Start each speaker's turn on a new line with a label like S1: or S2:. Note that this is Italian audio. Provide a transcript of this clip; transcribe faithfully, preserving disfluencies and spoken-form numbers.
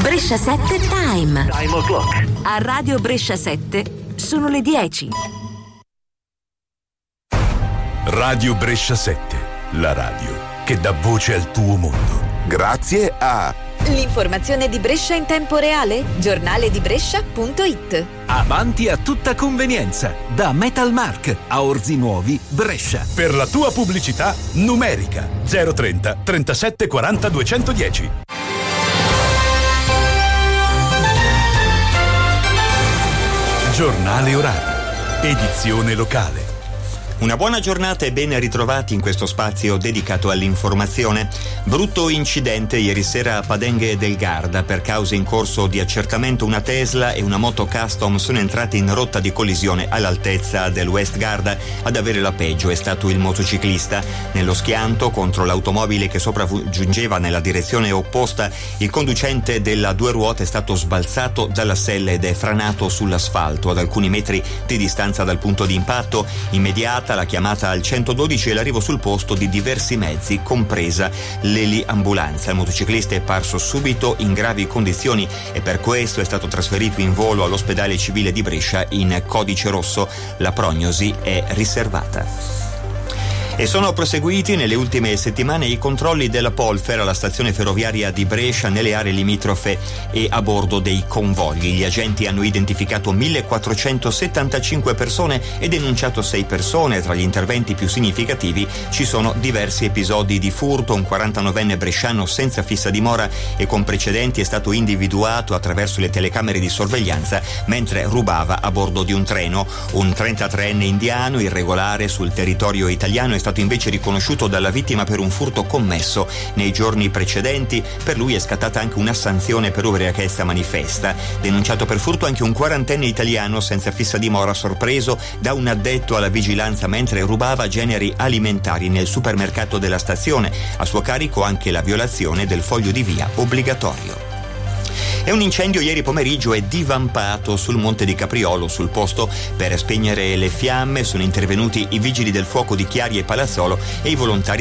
S1: Brescia sette Time.
S2: Time o'clock.
S1: A Radio Brescia sette sono le dieci.
S3: Radio Brescia sette, la radio che dà voce al tuo mondo.
S4: Grazie a
S5: l'informazione di Brescia in tempo reale, giornale di Brescia punto it.
S6: Avanti a tutta convenienza, da Metalmark a Orzi Nuovi, Brescia.
S3: Per la tua pubblicità numerica zero trenta trentasette quaranta duecentodieci. Giornale orario, edizione locale.
S7: Una buona giornata e ben ritrovati in questo spazio dedicato all'informazione. Brutto incidente ieri sera a Padenghe del Garda. Per cause in corso di accertamento, una Tesla e una moto custom sono entrate in rotta di collisione all'altezza del West Garda. Ad avere la peggio è stato il motociclista. Nello schianto contro l'automobile che sopraggiungeva nella direzione opposta, il conducente della due ruote è stato sbalzato dalla sella ed è franato sull'asfalto ad alcuni metri di distanza dal punto di impatto. Immediata la chiamata al centododici e l'arrivo sul posto di diversi mezzi, compresa l'eliambulanza. Il motociclista è parso subito in gravi condizioni e per questo è stato trasferito in volo all'ospedale civile di Brescia in codice rosso. La prognosi è riservata. E sono proseguiti nelle ultime settimane i controlli della Polfer alla stazione ferroviaria di Brescia nelle aree limitrofe e a bordo dei convogli. Gli agenti hanno identificato millequattrocentosettantacinque persone e denunciato sei persone. Tra gli interventi più significativi ci sono diversi episodi di furto. Un quarantanovenne bresciano senza fissa dimora e con precedenti è stato individuato attraverso le telecamere di sorveglianza mentre rubava a bordo di un treno. Un trentatreenne indiano irregolare sul territorio italiano è stato invece riconosciuto dalla vittima per un furto commesso nei giorni precedenti. Per lui è scattata anche una sanzione per ubriachezza manifesta. Denunciato per furto anche un quarantenne italiano senza fissa dimora sorpreso da un addetto alla vigilanza mentre rubava generi alimentari nel supermercato della stazione. A suo carico anche la violazione del foglio di via obbligatorio. E un incendio ieri pomeriggio è divampato sul Monte di Capriolo. Sul posto per spegnere le fiamme sono intervenuti i vigili del fuoco di Chiari e Palazzolo e i volontari